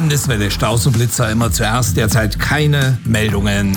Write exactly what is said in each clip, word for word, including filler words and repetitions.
Landeswelle Stausenblitzer immer zuerst. Derzeit keine Meldungen.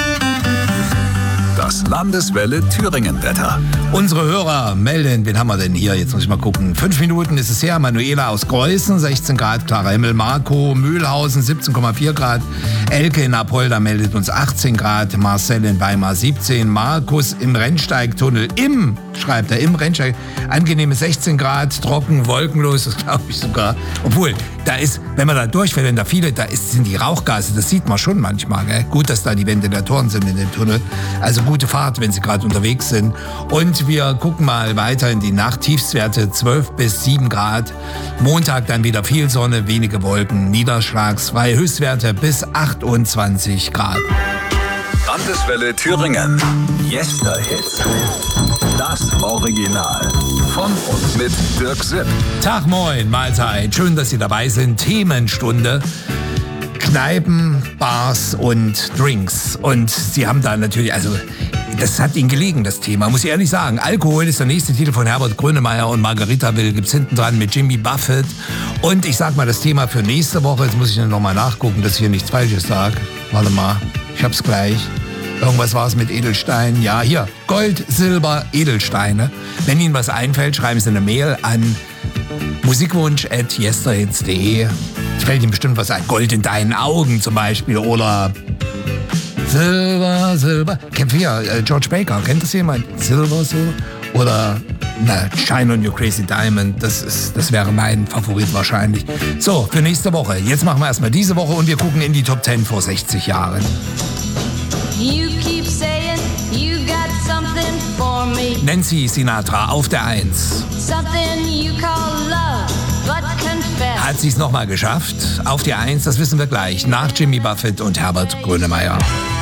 Das Landeswelle Thüringen-Wetter. Unsere Hörer melden, wen haben wir denn hier? Jetzt muss ich mal gucken. Fünf Minuten ist es her. Manuela aus Greußen, sechzehn Grad, klarer Himmel. Marco, Mühlhausen, siebzehn Komma vier Grad. Elke in Apolda meldet uns achtzehn Grad. Marcel in Weimar, siebzehn. Markus im Rennsteigtunnel, im, schreibt er, im Rennsteig, angenehme sechzehn Grad, trocken, wolkenlos, das glaube ich sogar. Obwohl, da ist, wenn man da durchfällt, wenn da viele, da ist, sind die Rauchgase, das sieht man schon manchmal. Gell? Gut, dass da die Ventilatoren sind in dem Tunnel. Also gute Fahrt, wenn Sie gerade unterwegs sind. Und wir gucken mal weiter in die Nacht. Tiefstwerte zwölf bis sieben Grad. Montag dann wieder viel Sonne, wenige Wolken, niederschlagsfrei. Höchstwerte bis achtundzwanzig Grad. Landeswelle Thüringen. Yesterhits. Das Original. Von und mit Dirk Sipp. Tag, moin, Mahlzeit. Schön, dass Sie dabei sind. Themenstunde. Kneipen, Bars und Drinks. Und Sie haben da natürlich, also das hat Ihnen gelegen, das Thema, muss ich ehrlich sagen. Alkohol ist der nächste Titel von Herbert Grönemeyer und Margarita Will gibt's hinten dran mit Jimmy Buffett. Und ich sag mal, das Thema für nächste Woche, jetzt muss ich noch mal nachgucken, dass ich hier nichts Falsches sage. Warte mal, ich hab's gleich. Irgendwas war es mit Edelsteinen. Ja, hier, Gold, Silber, Edelsteine. Wenn Ihnen was einfällt, schreiben Sie eine Mail an musikwunsch at yesterhits punkt de. Fällt Ihnen bestimmt was ein. Gold in deinen Augen zum Beispiel. Oder Silber, Silber. Kennt ihr äh, George Baker? Kennt das jemand? Silber, Silber. Oder na, Shine on Your Crazy Diamond. Das, ist, das wäre mein Favorit wahrscheinlich. So, für nächste Woche. Jetzt machen wir erstmal diese Woche und wir gucken in die Top zehn vor sechzig Jahren. You keep saying you got something for me. Nancy Sinatra auf der eins. Something you call love, but confess. Hat sie es nochmal geschafft? Auf die eins, das wissen wir gleich. Nach Jimmy Buffett und Herbert Grönemeyer.